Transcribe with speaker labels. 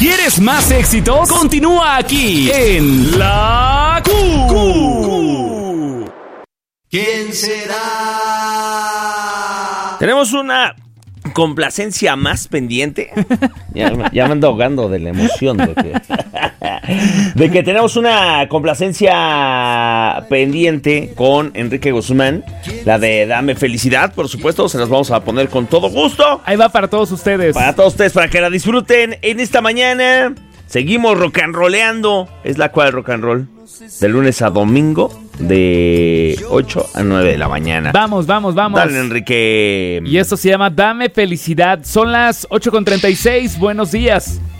Speaker 1: ¿Quieres más éxitos? Continúa aquí en La Q.
Speaker 2: ¿Quién será?
Speaker 3: Tenemos una complacencia más pendiente. Ya me ando ahogando de la emoción de que tenemos una complacencia pendiente con Enrique Guzmán, la de Dame Felicidad, por supuesto, se las vamos a poner con todo gusto.
Speaker 4: Ahí va para todos ustedes.
Speaker 3: Para todos ustedes, para que la disfruten en esta mañana. Seguimos rock and rolleando. Es la cual rock and roll. De lunes a domingo, de 8 a 9 de la mañana.
Speaker 4: Vamos.
Speaker 3: Dale, Enrique.
Speaker 4: Y esto se llama Dame Felicidad. Son las 8:36. Buenos días.